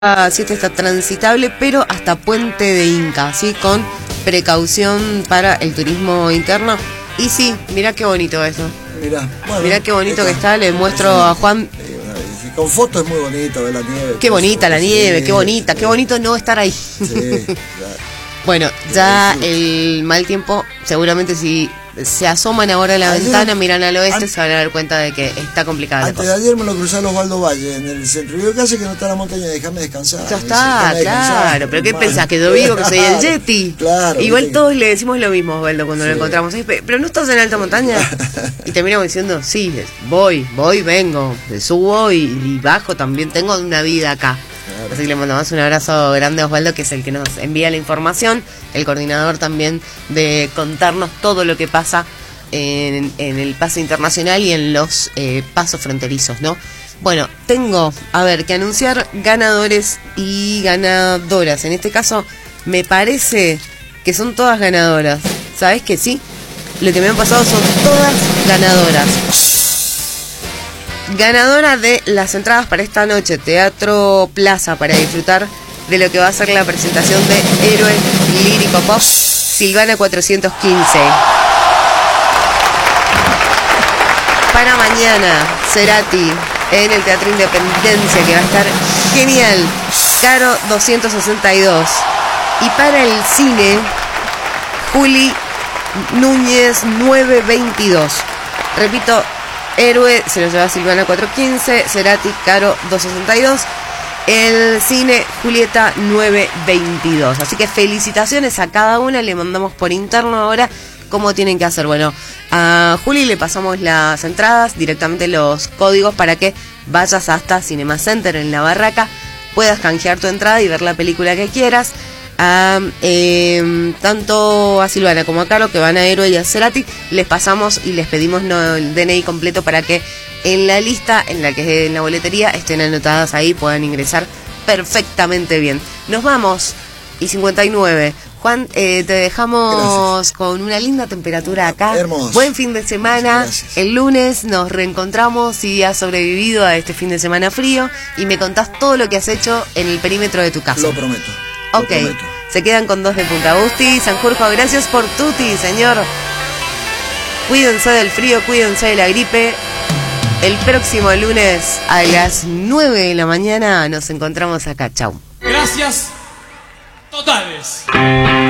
7 está transitable, pero hasta Puente de Inca, así con precaución para el turismo interno. Y sí, mirá qué bonito eso. Mirá qué bonito que está, le muestro a Juan. Con fotos es muy bonito ver la nieve. Qué bonita la nieve, sí. Qué bonito no estar ahí. Sí, Bueno, ya el mal tiempo, seguramente si se asoman ahora a la ventana, miran al oeste, se van a dar cuenta de que está complicada la cosa. Antes de ayer me lo crucé a Osvaldo Valle en el centro. Y yo casi que no está en la montaña, déjame descansar. Ya está, claro. Pero ¿qué pensás? ¿Que yo digo que soy el Yeti? Claro. Igual todos le decimos lo mismo, Osvaldo, cuando lo encontramos. Pero no estás en alta montaña. Y terminamos diciendo, sí, voy, vengo, subo y bajo. También tengo una vida acá. Claro. Así que le mandamos un abrazo grande a Osvaldo, que es el que nos envía la información, el coordinador también de contarnos todo lo que pasa en el paso internacional y en los pasos fronterizos, ¿no? Bueno, tengo, que anunciar ganadores y ganadoras. En este caso, me parece que son todas ganadoras. ¿Sabes que sí? Lo que me han pasado son todas ganadoras. Ganadora de las entradas para esta noche, Teatro Plaza, para disfrutar de lo que va a ser la presentación de Héroe Lírico Pop, Silvana 415. Para mañana, Cerati en el Teatro Independencia, que va a estar genial, Caro 262. Y para el cine, Juli Núñez 922. Repito, Héroe se lo lleva Silvana 415, Cerati Caro 262, el cine Julieta 922. Así que felicitaciones a cada una, le mandamos por interno ahora cómo tienen que hacer. Bueno, a Juli le pasamos las entradas, directamente los códigos para que vayas hasta Cinema Center en La Barraca, puedas canjear tu entrada y ver la película que quieras. Tanto a Silvana como a Caro, que van a Héroe y a Cerati, les pasamos y les pedimos el DNI completo para que en la lista, en la que es en la boletería, estén anotadas ahí, puedan ingresar perfectamente bien. Nos vamos, y 59. Juan, te dejamos. Gracias. Con una linda temperatura acá. Hermoso. Buen fin de semana. Gracias. El lunes nos reencontramos si has sobrevivido a este fin de semana frío y me contás todo lo que has hecho en el perímetro de tu casa. Lo prometo. Ok, se quedan con 2 de Punta Agusti. Sanjurjo, gracias por tuti, señor. Cuídense del frío, cuídense de la gripe. El próximo lunes a las 9 de la mañana nos encontramos acá. Chau. Gracias totales.